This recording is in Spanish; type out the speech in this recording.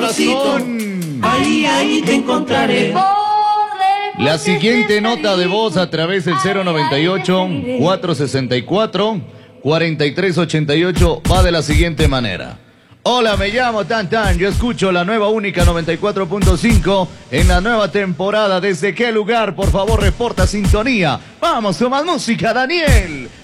corazón. Ahí te encontraré. La siguiente nota de voz a través del 098-464-4388 va de la siguiente manera. Hola, me llamo Tan Tan, yo escucho la nueva única 94.5 en la nueva temporada. ¿Desde qué lugar? Por favor, reporta sintonía. Vamos con más música, Daniel.